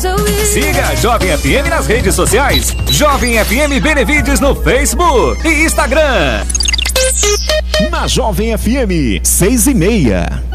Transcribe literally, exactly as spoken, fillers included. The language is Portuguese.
Siga a Jovem F M nas redes sociais. Jovem F M Benevides no Facebook e Instagram. Na Jovem F M, seis e meia.